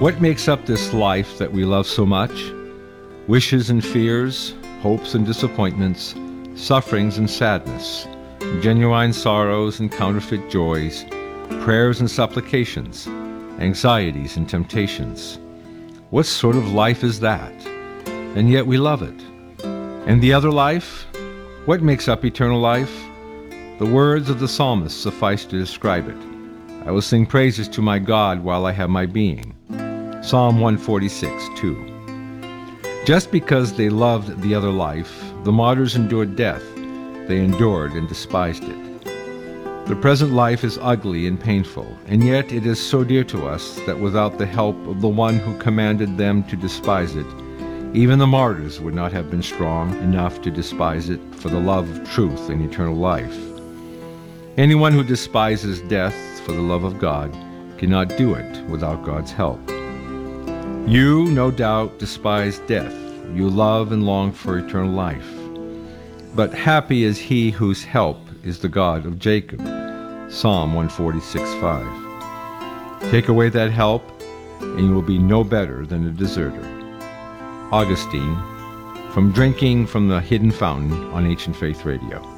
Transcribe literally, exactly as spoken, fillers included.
What makes up this life that we love so much? Wishes and fears, hopes and disappointments, sufferings and sadness, genuine sorrows and counterfeit joys, prayers and supplications, anxieties and temptations. What sort of life is that? And yet we love it. And the other life? What makes up eternal life? The words of the psalmist suffice to describe it. I will sing praises to my God while I have my being. Psalm one forty-six, two. Just because they loved the other life, the martyrs endured death. They endured and despised it. The present life is ugly and painful, and yet it is so dear to us that without the help of the one who commanded them to despise it, even the martyrs would not have been strong enough to despise it for the love of truth and eternal life. Anyone who despises death for the love of God cannot do it without God's help. You, no doubt, despise death. You love and long for eternal life. But happy is he whose help is the God of Jacob. Psalm one forty-six, five. Take away that help, and you will be no better than a deserter. Augustine, from Drinking from the Hidden Fountain on Ancient Faith Radio.